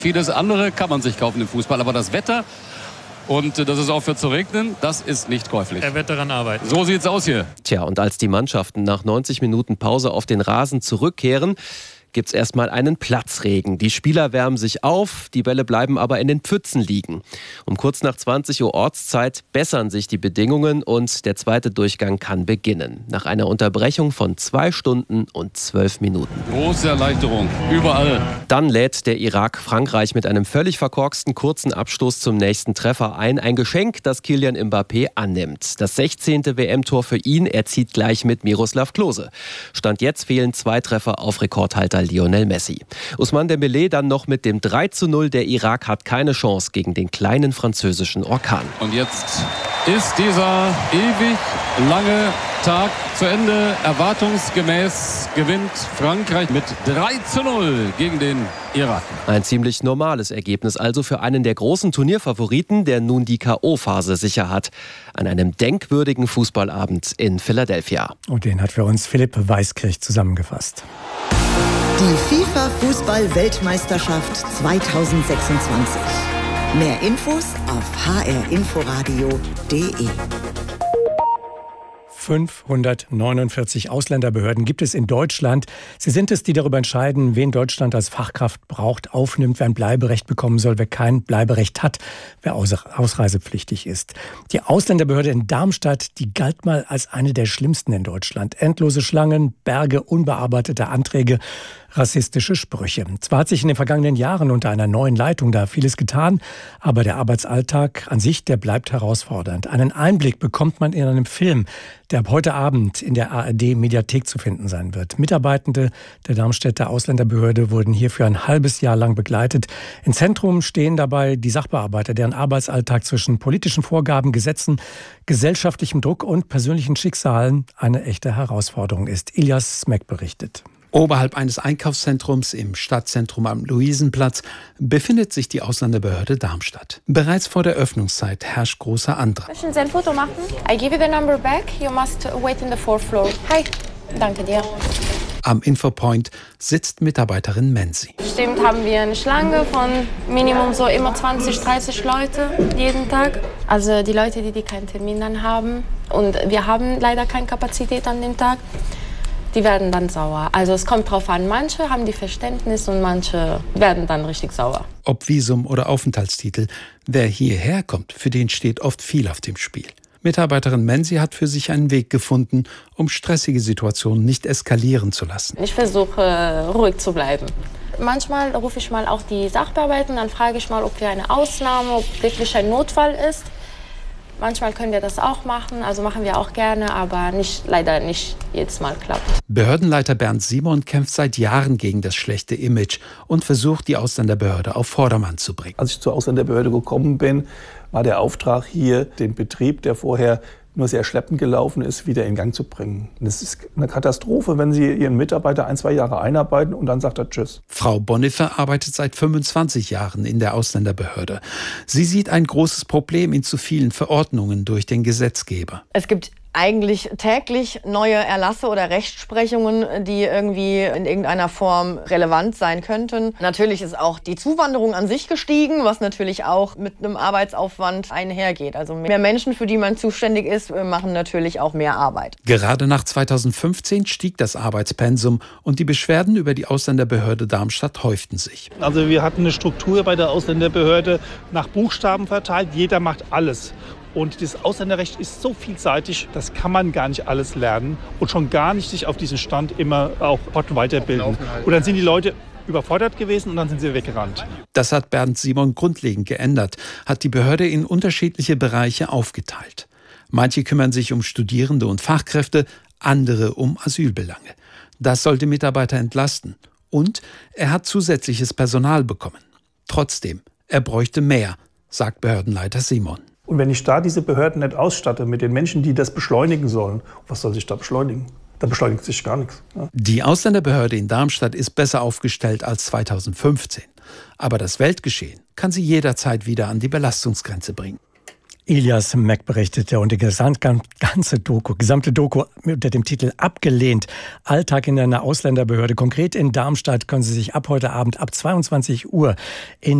Vieles andere kann man sich kaufen im Fußball, aber das Wetter und dass es aufhört zu regnen, das ist nicht käuflich. Er wird daran arbeiten. So sieht's aus hier. Tja, und als die Mannschaften nach 90 Minuten Pause auf den Rasen zurückkehren, gibt's erstmal einen Platzregen. Die Spieler wärmen sich auf, die Bälle bleiben aber in den Pfützen liegen. Um kurz nach 20 Uhr Ortszeit bessern sich die Bedingungen und der zweite Durchgang kann beginnen. Nach einer Unterbrechung von 2 Stunden und 12 Minuten. Große Erleichterung, überall. Dann lädt der Irak Frankreich mit einem völlig verkorksten kurzen Abstoß zum nächsten Treffer ein. Ein Geschenk, das Kylian Mbappé annimmt. Das 16. WM-Tor für ihn, er zieht gleich mit Miroslav Klose. Stand jetzt fehlen 2 Treffer auf Rekordhalter Lionel Messi. Ousmane Dembélé dann noch mit dem 3:0. Der Irak hat keine Chance gegen den kleinen französischen Orkan. Und jetzt ist dieser ewig lange Tag zu Ende. Erwartungsgemäß gewinnt Frankreich mit 3:0 gegen den Irak. Ein ziemlich normales Ergebnis also für einen der großen Turnierfavoriten, der nun die K.O.-Phase sicher hat. An einem denkwürdigen Fußballabend in Philadelphia. Und den hat für uns Philipp Weiskirch zusammengefasst. Die FIFA-Fußball-Weltmeisterschaft 2026. Mehr Infos auf hrinforadio.de. 549 Ausländerbehörden gibt es in Deutschland. Sie sind es, die darüber entscheiden, wen Deutschland als Fachkraft braucht, aufnimmt, wer ein Bleiberecht bekommen soll, wer kein Bleiberecht hat, wer ausreisepflichtig ist. Die Ausländerbehörde in Darmstadt, die galt mal als eine der schlimmsten in Deutschland. Endlose Schlangen, Berge unbearbeiteter Anträge, rassistische Sprüche. Zwar hat sich in den vergangenen Jahren unter einer neuen Leitung da vieles getan, aber der Arbeitsalltag an sich, der bleibt herausfordernd. Einen Einblick bekommt man in einem Film, der ab heute Abend in der ARD-Mediathek zu finden sein wird. Mitarbeitende der Darmstädter Ausländerbehörde wurden hier für ein halbes Jahr lang begleitet. Im Zentrum stehen dabei die Sachbearbeiter, deren Arbeitsalltag zwischen politischen Vorgaben, Gesetzen, gesellschaftlichem Druck und persönlichen Schicksalen eine echte Herausforderung ist. Ilias Smeck berichtet. Oberhalb eines Einkaufszentrums im Stadtzentrum am Luisenplatz befindet sich die Ausländerbehörde Darmstadt. Bereits vor der Öffnungszeit herrscht großer Andrang. Möchten Sie ein Foto machen? I give you the number back. You must wait in the 4th floor. Hi. Danke dir. Am Infopoint sitzt Mitarbeiterin Menzi. Bestimmt haben wir eine Schlange von Minimum so immer 20, 30 Leute jeden Tag. Also die Leute, die keinen Termin dann haben. Und wir haben leider keine Kapazität an dem Tag. Die werden dann sauer. Also es kommt drauf an, manche haben die Verständnis und manche werden dann richtig sauer. Ob Visum oder Aufenthaltstitel, wer hierher kommt, für den steht oft viel auf dem Spiel. Mitarbeiterin Menzi hat für sich einen Weg gefunden, um stressige Situationen nicht eskalieren zu lassen. Ich versuche ruhig zu bleiben. Manchmal rufe ich mal auch die Sachbearbeiter und dann frage ich mal, ob wir eine Ausnahme, ob wirklich ein Notfall ist. Manchmal können wir das auch machen, also machen wir auch gerne, aber leider nicht jedes Mal klappt. Behördenleiter Bernd Simon kämpft seit Jahren gegen das schlechte Image und versucht, die Ausländerbehörde auf Vordermann zu bringen. Als ich zur Ausländerbehörde gekommen bin, war der Auftrag hier, den Betrieb, der vorher nur sehr schleppend gelaufen ist, wieder in Gang zu bringen. Das ist eine Katastrophe, wenn Sie Ihren Mitarbeiter 1-2 Jahre einarbeiten und dann sagt er Tschüss. Frau Boniffer arbeitet seit 25 Jahren in der Ausländerbehörde. Sie sieht ein großes Problem in zu vielen Verordnungen durch den Gesetzgeber. Es gibt eigentlich täglich neue Erlasse oder Rechtsprechungen, die irgendwie in irgendeiner Form relevant sein könnten. Natürlich ist auch die Zuwanderung an sich gestiegen, was natürlich auch mit einem Arbeitsaufwand einhergeht. Also mehr Menschen, für die man zuständig ist, machen natürlich auch mehr Arbeit. Gerade nach 2015 stieg das Arbeitspensum und die Beschwerden über die Ausländerbehörde Darmstadt häuften sich. Also wir hatten eine Struktur bei der Ausländerbehörde nach Buchstaben verteilt. Jeder macht alles. Und das Ausländerrecht ist so vielseitig, das kann man gar nicht alles lernen und schon gar nicht sich auf diesen Stand immer auch weiterbilden. Und dann sind die Leute überfordert gewesen und dann sind sie weggerannt. Das hat Bernd Simon grundlegend geändert, hat die Behörde in unterschiedliche Bereiche aufgeteilt. Manche kümmern sich um Studierende und Fachkräfte, andere um Asylbelange. Das sollte Mitarbeiter entlasten. Und er hat zusätzliches Personal bekommen. Trotzdem, er bräuchte mehr, sagt Behördenleiter Simon. Und wenn ich da diese Behörden nicht ausstatte mit den Menschen, die das beschleunigen sollen, was soll sich da beschleunigen? Da beschleunigt sich gar nichts. Ja. Die Ausländerbehörde in Darmstadt ist besser aufgestellt als 2015. Aber das Weltgeschehen kann sie jederzeit wieder an die Belastungsgrenze bringen. Ilias Mack berichtete und die gesamte Doku unter dem Titel Abgelehnt. Alltag in einer Ausländerbehörde. Konkret in Darmstadt können Sie sich ab heute Abend ab 22 Uhr in